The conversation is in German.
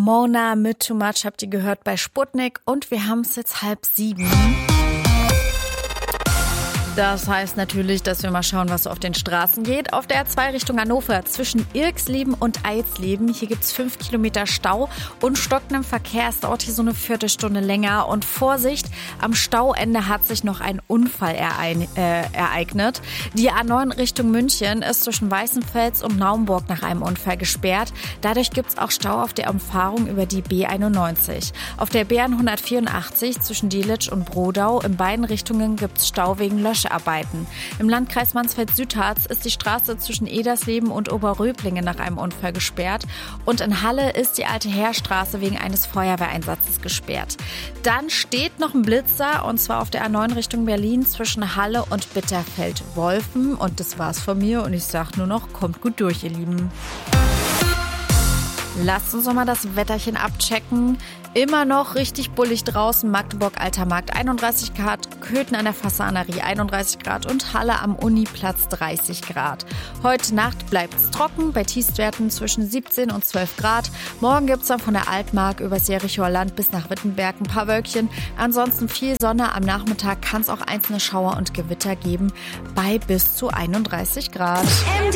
Mona mit Too Much habt ihr gehört bei Sputnik und wir haben es jetzt 6:30. Das heißt natürlich, dass wir mal schauen, was so auf den Straßen geht. Auf der A2 Richtung Hannover zwischen Irxleben und Eisleben. Hier gibt's 5 Kilometer Stau und stockendem Verkehr. Es dauert hier so eine Viertelstunde länger. Und Vorsicht, am Stauende hat sich noch ein Unfall ereignet. Die A9 Richtung München ist zwischen Weißenfels und Naumburg nach einem Unfall gesperrt. Dadurch gibt's auch Stau auf der Umfahrung über die B91. Auf der B184 zwischen Delitzsch und Brodau in beiden Richtungen gibt's Stau wegen Löscharbeiten. Im Landkreis Mansfeld-Südharz ist die Straße zwischen Edersleben und Oberröblingen nach einem Unfall gesperrt. Und in Halle ist die Alte Heerstraße wegen eines Feuerwehreinsatzes gesperrt. Dann steht noch ein Blitzer, und zwar auf der A9 Richtung Berlin zwischen Halle und Bitterfeld-Wolfen. Und das war's von mir und ich sag nur noch, kommt gut durch, ihr Lieben. Lasst uns noch mal das Wetterchen abchecken. Immer noch richtig bullig draußen. Magdeburg Alter Markt 31 Grad, Köthen an der Fasanerie 31 Grad und Halle am Uniplatz 30 Grad. Heute Nacht bleibt's trocken, bei Tiefstwerten zwischen 17 und 12 Grad. Morgen gibt's dann von der Altmark übers Jerichoer Land bis nach Wittenberg ein paar Wölkchen. Ansonsten viel Sonne. Am Nachmittag kann es auch einzelne Schauer und Gewitter geben bei bis zu 31 Grad.